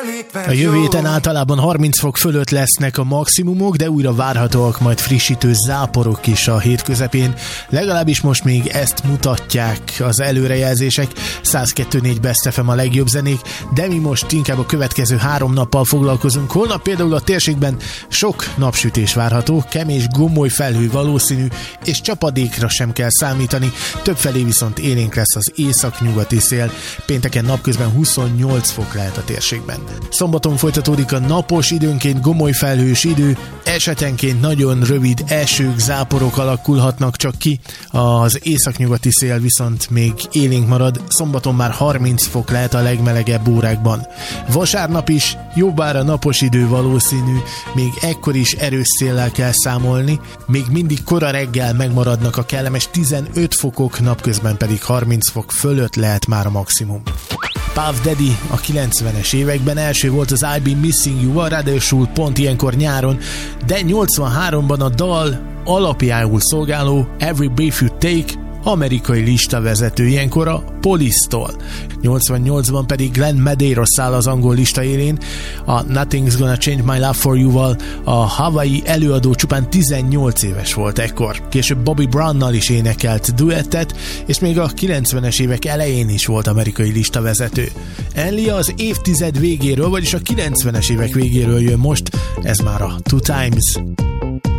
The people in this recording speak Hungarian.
A jövő héten általában 30 fok fölött lesznek a maximumok, de újra várhatóak majd frissítő záporok is a hét közepén. Legalábbis most még ezt mutatják az előrejelzések. 102.4 Best FM a legjobb zenék, de mi most inkább a következő 3 nappal foglalkozunk. Holnap például a térségben sok napsütés várható, kemés gomoly felhő valószínű, és csapadékra sem kell számítani. Többfelé viszont élénk lesz az északnyugati szél. Pénteken napközben 28 fok lehet a térségben. Szombaton folytatódik a napos, időnként gomoly felhős idő, esetenként nagyon rövid esők, záporok alakulhatnak csak ki, az északnyugati szél viszont még élénk marad, szombaton már 30 fok lehet a legmelegebb órákban. Vasárnap is jobbára napos idő valószínű, még ekkor is erős széllel kell számolni, még mindig kora reggel megmaradnak a kellemes 15 fokok, napközben pedig 30 fok fölött lehet már a maximum. Puff Daddy a 90-es években első volt az I'll Be Missing You-val, ráadásul pont ilyenkor nyáron, de 83-ban a dal alapjául szolgáló Every Breath You Take amerikai listavezető, ilyenkor a Police-tól. 88-ban pedig Glenn Medeiros száll az angol lista élén, a Nothing's Gonna Change My Love For You-val, a Hawaii előadó csupán 18 éves volt ekkor. Később Bobby Brownnal is énekelt duettet, és még a 90-es évek elején is volt amerikai listavezető. Enlia az évtized végéről, vagyis a 90-es évek végéről jön most, ez már a Two Times.